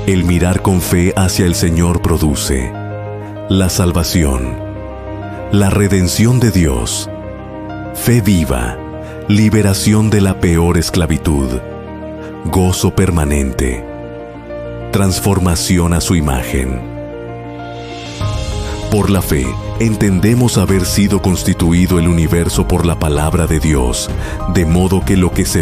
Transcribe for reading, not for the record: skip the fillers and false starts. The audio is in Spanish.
El mirar con fe hacia el Señor produce la salvación, la redención de Dios, fe viva, liberación de la peor esclavitud, gozo permanente, transformación a su imagen. Por la fe, entendemos haber sido constituido el universo por la palabra de Dios, de modo que lo que se